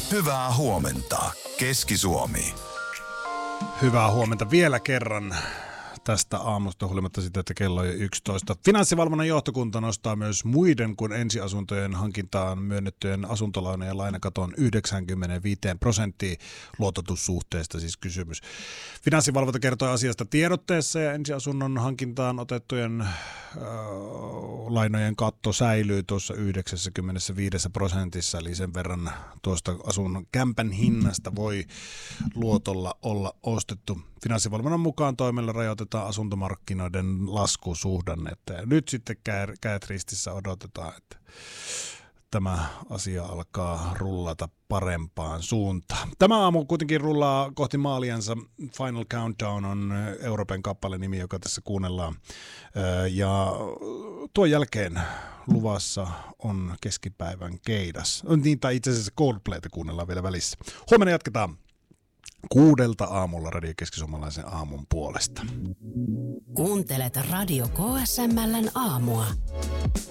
Hyvää huomenta, Keski-Suomi. Hyvää huomenta vielä kerran tästä aamusta, huolimatta siitä, että kello on jo 11. Finanssivalvonnan johtokunta nostaa myös muiden kuin ensiasuntojen hankintaan myönnettyjen asuntolainojen lainakaton 95% luototussuhteesta siis kysymys. Finanssivalvonta kertoi asiasta tiedotteessa ja ensiasunnon hankintaan otettujen lainojen katto säilyy tuossa 95%, eli sen verran tuosta asunnon kämpän hinnasta voi luotolla olla ostettu. Finanssivalvonnan mukaan toimella rajoitetaan asuntomarkkinoiden laskusuhdannetta ja nyt sitten kädet ristissä odotetaan, että tämä asia alkaa rullata parempaan suuntaan. Tämä aamu kuitenkin rullaa kohti maaliansa. Final Countdown on Euroopan kappale nimi, joka tässä kuunnellaan. Ja tuon jälkeen luvassa on keskipäivän keidas. Niin, tai itse asiassa Coldplayta kuunnellaan vielä välissä. Huomenna jatketaan 6 aamulla Radio Keski-Suomalaisen aamun puolesta. Kuuntelet Radio KSML:n aamua.